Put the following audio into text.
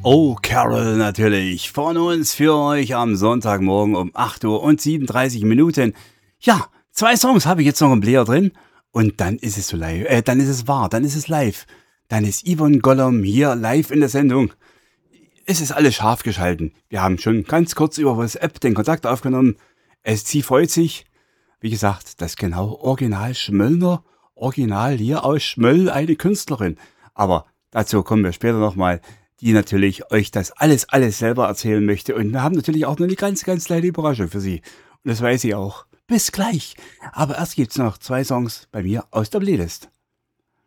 Oh, Carol natürlich. Von uns für euch am Sonntagmorgen um 8 Uhr und 37 Minuten. Ja, 2 Songs habe ich jetzt noch im Player drin. Und dann ist es so live. Dann ist es wahr, dann ist es live. Dann ist Yvonne Gollum hier live in der Sendung. Es ist alles scharf geschalten. Wir haben schon ganz kurz über WhatsApp den Kontakt aufgenommen. Sie freut sich. Wie gesagt, das genau Original Schmöllner. Original hier aus Schmöll, eine Künstlerin. Aber dazu kommen wir später nochmal, die natürlich euch das alles selber erzählen möchte. Und wir haben natürlich auch noch eine ganz kleine Überraschung für sie. Und das weiß sie auch. Bis gleich. Aber erst gibt's noch 2 Songs bei mir aus der Playlist.